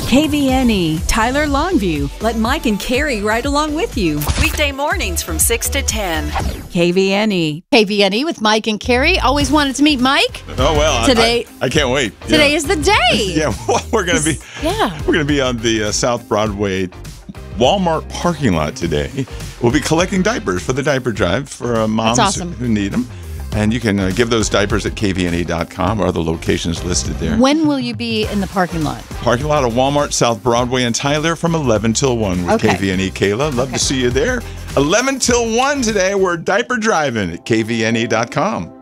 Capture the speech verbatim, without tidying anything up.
K V N E, Tyler Longview. Let Mike and Carrie ride along with you. Weekday mornings from six to ten. K V N E. K V N E with Mike and Carrie. Always wanted to meet Mike. Oh, well. Today, I, I, I can't wait. Today yeah. is the day. Yeah, well, we're going to be Yeah. We're going to be on the uh, South Broadway Walmart parking lot today. We'll be collecting diapers for the diaper drive for uh, moms awesome. who need them. And you can uh, give those diapers at K V N E dot com or other locations listed there. When will you be in the parking lot? Parking lot of Walmart, South Broadway and Tyler from eleven till one with Okay. K V N E. Kayla, love Okay. to see you there. eleven till one today. We're diaper driving at K V N E dot com.